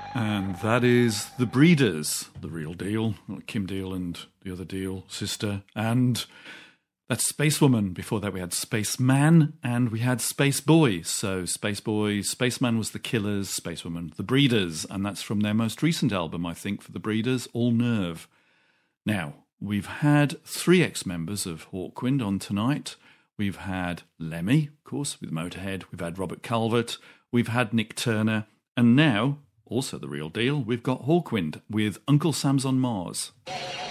And that is The Breeders, the real deal, Kim Deal and the other Deal sister, and that's Spacewoman. Before that we had Spaceman and we had Space Boy. So Space Boy, Spaceman was The Killers, Spacewoman, The Breeders, and that's from their most recent album, I think, for The Breeders, All Nerve. Now, we've had 3 ex-members of Hawkwind on tonight. We've had Lemmy, of course, with Motorhead. We've had Robert Calvert. We've had Nick Turner. And now, also the real deal, we've got Hawkwind with Uncle Sam's on Mars.